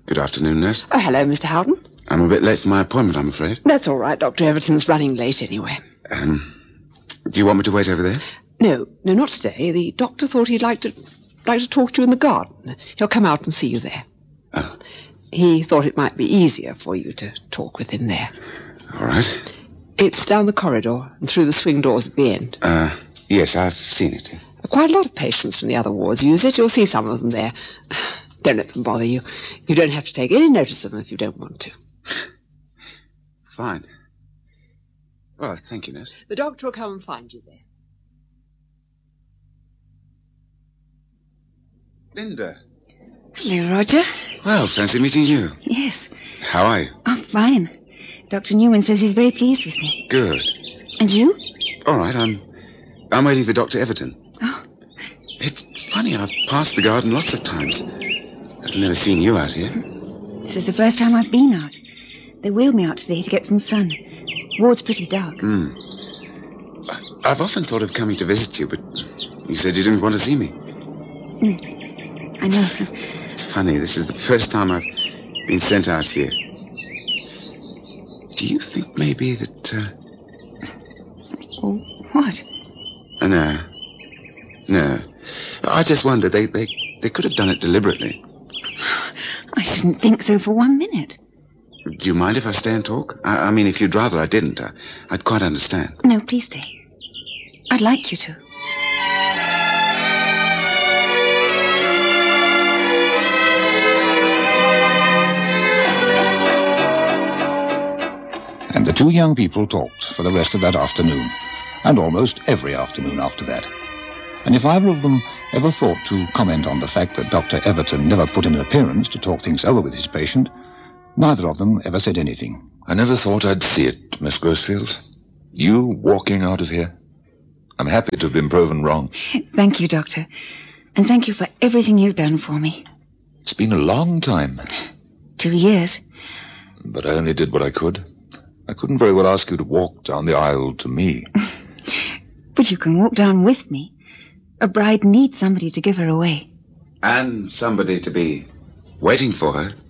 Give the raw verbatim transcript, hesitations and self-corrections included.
Good afternoon, nurse. Oh, hello, Mister Houghton. I'm a bit late for my appointment, I'm afraid. That's all right. Doctor Everton's running late anyway. Um, do you want me to wait over there? No, no, not today. The doctor thought he'd like to like to talk to you in the garden. He'll come out and see you there. Oh. He thought it might be easier for you to talk with him there. All right. It's down the corridor and through the swing doors at the end. Uh, yes, I've seen it. Quite a lot of patients from the other wards use it. You'll see some of them there. Don't let them bother you. You don't have to take any notice of them if you don't want to. Fine. Well, thank you, nurse. The doctor will come and find you there. Linda. Hello, Roger. Well, fancy meeting you. Yes. How are you? Oh, fine. Doctor Newman says he's very pleased with me. Good. And you? All right, I'm... I'm waiting for Doctor Everton. Oh. It's funny, I've passed the garden lots of times. I've never seen you out here. This is the first time I've been out. They wheeled me out today to get some sun. Ward's pretty dark. Hmm. I've often thought of coming to visit you, but you said you didn't want to see me. Mm. I know. It's funny, this is the first time I've been sent out here. Do you think maybe that... Uh... Oh, what? Uh, no. No. I just wondered, they, they, they could have done it deliberately. I shouldn't think so for one minute. Do you mind if I stay and talk? I, I mean, if you'd rather I didn't, I, I'd quite understand. No, please stay. I'd like you to. And the two young people talked for the rest of that afternoon, and almost every afternoon after that. And if either of them ever thought to comment on the fact that Doctor Everton never put in an appearance to talk things over with his patient, neither of them ever said anything. I never thought I'd see it, Miss Grossfield. You walking out of here. I'm happy to have been proven wrong. Thank you, Doctor. And thank you for everything you've done for me. It's been a long time. Two years. But I only did what I could. I couldn't very well ask you to walk down the aisle to me. But you can walk down with me. A bride needs somebody to give her away. And somebody to be waiting for her.